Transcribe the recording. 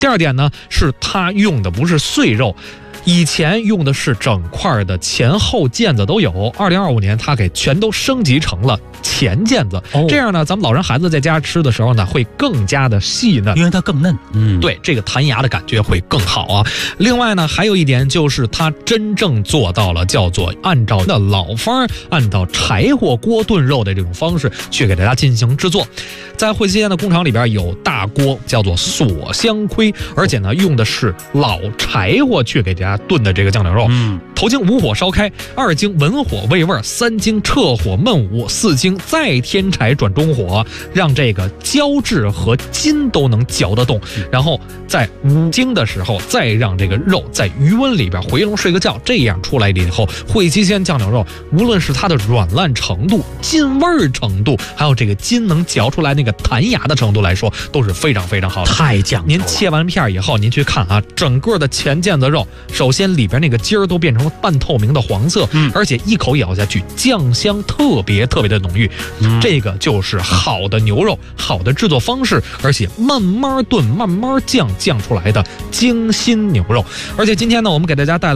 第二点呢，是它用的不是碎肉。以前用的是整块的前后腱子都有，2025年它给全都升级成了前腱子，这样呢，咱们老人孩子在家吃的时候呢，会更加的细嫩， 因为它更嫩。 对，这个弹牙的感觉会更好啊。另外呢，还有一点就是它真正做到了叫做按照的老方，按照柴火锅炖肉的这种方式去给大家进行制作。在惠西县的工厂里边有大锅，叫做锁香盔，而且呢用的是老柴火去给大家炖的这个酱牛肉。头经武火烧开，2经文火煨味，3经撤火焖武，4经再添柴转中火，让这个胶质和筋都能嚼得动，然后在5经的时候再让这个肉在余温里边回笼睡个觉，这样出来以后，惠西县酱牛肉无论是它的软烂程度、筋味程度，还有这个筋能嚼出来那个弹牙的程度来说，都是非常非常好的。 太讲究了。 您切完片以后，您去看啊，整个的前腱子肉，首先里边那个筋儿都变成了半透明的黄色，而且一口咬下去，酱香特别特别的浓郁。这个就是好的牛肉，好的制作方式，而且慢慢炖、慢慢酱出来的精心牛肉。而且今天呢，我们给大家带来